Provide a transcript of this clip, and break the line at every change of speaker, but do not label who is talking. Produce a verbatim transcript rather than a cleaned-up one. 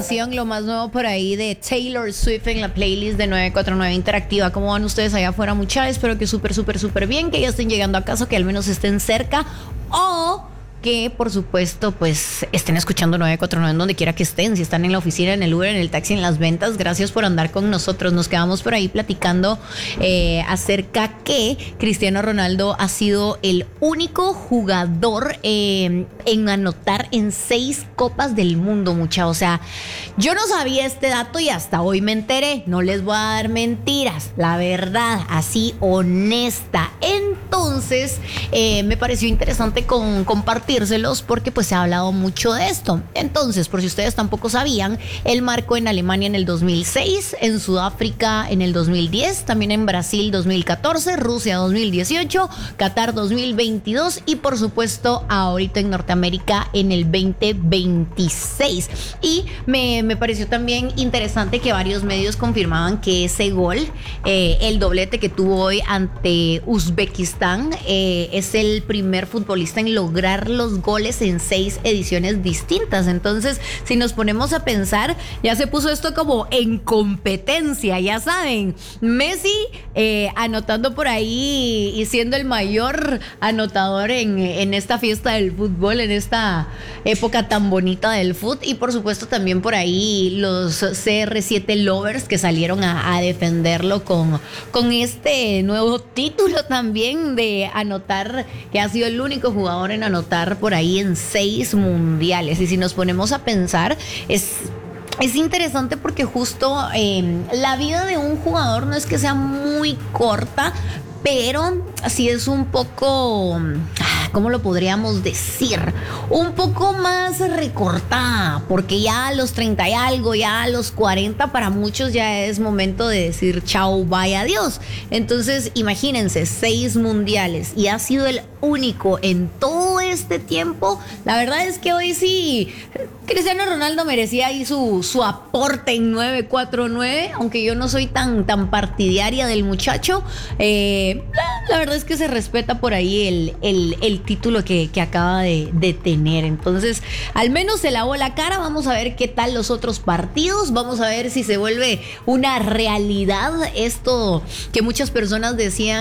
canción, lo más nuevo por ahí de Taylor Swift en la playlist de nueve cuatro nueve Interactiva. ¿Cómo van ustedes allá afuera, muchachos? Espero que súper, súper, súper bien, que ya estén llegando a casa, que al menos estén cerca o que por supuesto pues estén escuchando nueve cuatro nueve en donde quiera que estén, si están en la oficina, en el Uber, en el taxi, en las ventas. Gracias por andar con nosotros. Nos quedamos por ahí platicando eh, acerca que Cristiano Ronaldo ha sido el único jugador eh, en anotar en seis copas del mundo, mucha. O sea, yo no sabía este dato y hasta hoy me enteré. No les voy a dar mentiras, la verdad, así honesta. Entonces eh, me pareció interesante con, compartir porque pues se ha hablado mucho de esto. Entonces, por si ustedes tampoco sabían, él marcó en Alemania en el dos mil seis, en Sudáfrica en el dos mil diez, también en Brasil dos mil catorce, Rusia dos mil dieciocho, Qatar dos mil veintidós y por supuesto ahorita en Norteamérica en el veinte veintiséis. Y me, me pareció también interesante que varios medios confirmaban que ese gol, eh, el doblete que tuvo hoy ante Uzbekistán, eh, es el primer futbolista en lograr los goles en seis ediciones distintas. Entonces, si nos ponemos a pensar, ya se puso esto como en competencia, ya saben, Messi eh, anotando por ahí y siendo el mayor anotador en, en esta fiesta del fútbol, en esta época tan bonita del fútbol, y por supuesto también por ahí los C R siete lovers que salieron a, a defenderlo con, con este nuevo título también de anotar, que ha sido el único jugador en anotar por ahí en seis mundiales. Y si nos ponemos a pensar, es Es interesante porque justo eh, la vida de un jugador no es que sea muy corta, pero sí es un poco, ¿cómo lo podríamos decir? Un poco más recortada, porque ya a los treinta y algo, ya a los cuarenta, para muchos ya es momento de decir chao, bye, adiós. Entonces, imagínense, seis mundiales y ha sido el único en todo este tiempo. La verdad es que hoy sí, Cristiano Ronaldo merecía ahí su, su aporte en nueve cuatro nueve, aunque yo no soy tan, tan partidaria del muchacho. Eh, la, la verdad es que se respeta por ahí el, el, el título que, que acaba de, de tener. Entonces, al menos se lavó la cara. Vamos a ver qué tal los otros partidos. Vamos a ver si se vuelve una realidad esto que muchas personas decían